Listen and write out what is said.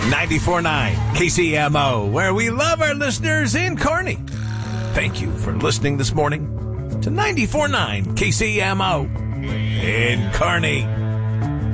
94.9 KCMO, where we love our listeners in Kearney. Thank you for listening this morning to 94.9 KCMO in Kearney.